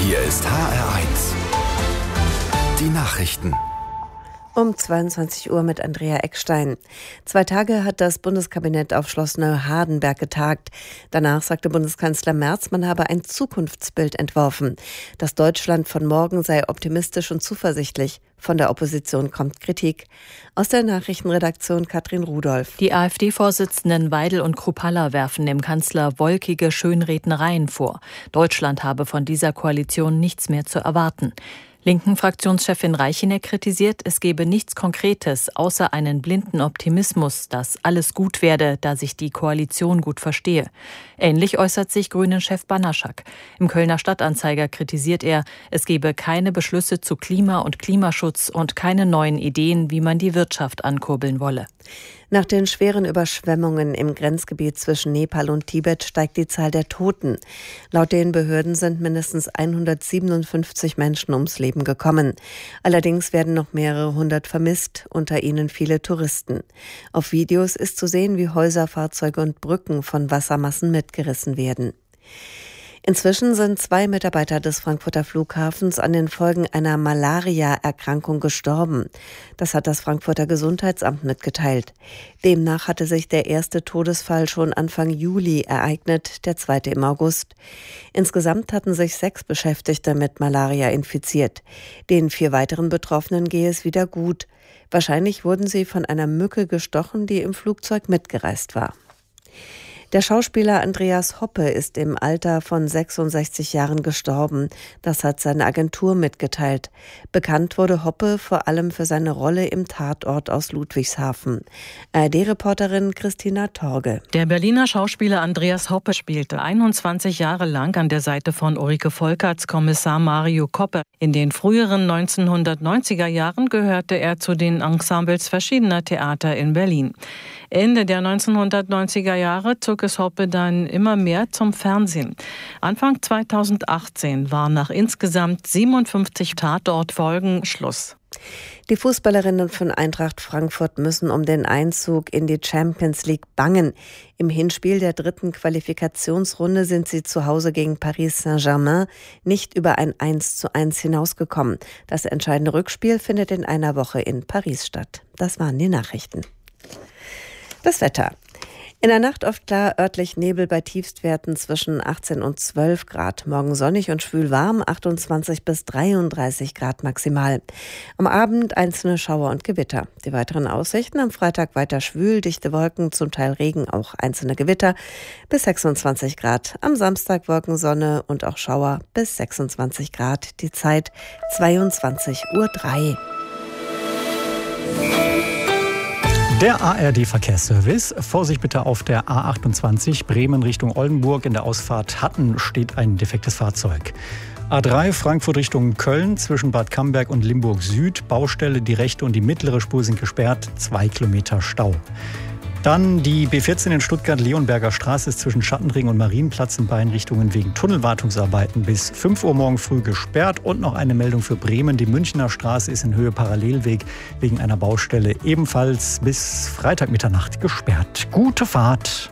Hier ist HR1. Die Nachrichten. Um 22 Uhr mit Andrea Eckstein. 2 Tage hat das Bundeskabinett auf Schloss Neuhardenberg getagt. Danach sagte Bundeskanzler Merz, man habe ein Zukunftsbild entworfen. Das Deutschland von morgen sei optimistisch und zuversichtlich. Von der Opposition kommt Kritik. Aus der Nachrichtenredaktion Katrin Rudolph. Die AfD-Vorsitzenden Weidel und Kruppalla werfen dem Kanzler wolkige Schönrednereien vor. Deutschland habe von dieser Koalition nichts mehr zu erwarten. Linken Fraktionschefin Reichener kritisiert, es gebe nichts Konkretes, außer einen blinden Optimismus, dass alles gut werde, da sich die Koalition gut verstehe. Ähnlich äußert sich Grünen-Chef Banaschak. Im Kölner Stadtanzeiger kritisiert er, es gebe keine Beschlüsse zu Klima und Klimaschutz und keine neuen Ideen, wie man die Wirtschaft ankurbeln wolle. Nach den schweren Überschwemmungen im Grenzgebiet zwischen Nepal und Tibet steigt die Zahl der Toten. Laut den Behörden sind mindestens 157 Menschen ums Leben gekommen. Allerdings werden noch mehrere hundert vermisst, unter ihnen viele Touristen. Auf Videos ist zu sehen, wie Häuser, Fahrzeuge und Brücken von Wassermassen mitgerissen werden. Inzwischen sind 2 Mitarbeiter des Frankfurter Flughafens an den Folgen einer Malaria-Erkrankung gestorben. Das hat das Frankfurter Gesundheitsamt mitgeteilt. Demnach hatte sich der erste Todesfall schon Anfang Juli ereignet, der zweite im August. Insgesamt hatten sich 6 Beschäftigte mit Malaria infiziert. Den 4 weiteren Betroffenen gehe es wieder gut. Wahrscheinlich wurden sie von einer Mücke gestochen, die im Flugzeug mitgereist war. Der Schauspieler Andreas Hoppe ist im Alter von 66 Jahren gestorben. Das hat seine Agentur mitgeteilt. Bekannt wurde Hoppe vor allem für seine Rolle im Tatort aus Ludwigshafen. ARD-Reporterin Christina Torge. Der Berliner Schauspieler Andreas Hoppe spielte 21 Jahre lang an der Seite von Ulrike Volkerts Kommissar Mario Koppe. In den früheren 1990er Jahren gehörte er zu den Ensembles verschiedener Theater in Berlin. Ende der 1990er Jahre zog es Hoppe dann immer mehr zum Fernsehen. Anfang 2018 war nach insgesamt 57 Tatortfolgen Schluss. Die Fußballerinnen von Eintracht Frankfurt müssen um den Einzug in die Champions League bangen. Im Hinspiel der 3. Qualifikationsrunde sind sie zu Hause gegen Paris Saint-Germain nicht über ein 1:1 hinausgekommen. Das entscheidende Rückspiel findet in einer Woche in Paris statt. Das waren die Nachrichten. Das Wetter. In der Nacht oft klar, örtlich Nebel bei Tiefstwerten zwischen 18 und 12 Grad. Morgen sonnig und schwül warm, 28 bis 33 Grad maximal. Am Abend einzelne Schauer und Gewitter. Die weiteren Aussichten: am Freitag weiter schwül, dichte Wolken, zum Teil Regen, auch einzelne Gewitter, bis 26 Grad. Am Samstag Wolkensonne und auch Schauer, bis 26 Grad. Die Zeit 22:03 Uhr. Der ARD-Verkehrsservice. Vorsicht bitte auf der A28 Bremen Richtung Oldenburg. In der Ausfahrt Hatten steht ein defektes Fahrzeug. A3 Frankfurt Richtung Köln zwischen Bad Camberg und Limburg Süd. Baustelle, die rechte und die mittlere Spur sind gesperrt. 2 Kilometer Stau. Dann die B14 in Stuttgart, Leonberger Straße ist zwischen Schattenring und Marienplatz in beiden Richtungen wegen Tunnelwartungsarbeiten bis 5 Uhr morgen früh gesperrt. Und noch eine Meldung für Bremen. Die Münchner Straße ist in Höhe Parallelweg wegen einer Baustelle ebenfalls bis Freitag Mitternacht gesperrt. Gute Fahrt.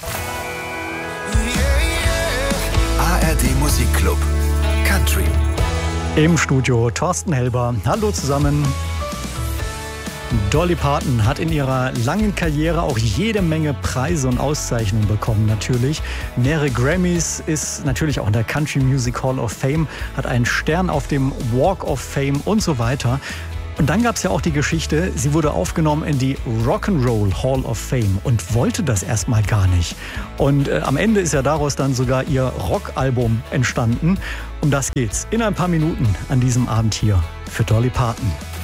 ARD Musikclub Country. Im Studio Thorsten Helber. Hallo zusammen. Dolly Parton hat in ihrer langen Karriere auch jede Menge Preise und Auszeichnungen bekommen, natürlich. Mehrere Grammys, ist natürlich auch in der Country Music Hall of Fame, hat einen Stern auf dem Walk of Fame und so weiter. Und dann gab es ja auch die Geschichte, sie wurde aufgenommen in die Rock'n'Roll Hall of Fame und wollte das erstmal gar nicht. Und am Ende ist ja daraus dann sogar ihr Rockalbum entstanden. Um das geht's in ein paar Minuten an diesem Abend hier für Dolly Parton.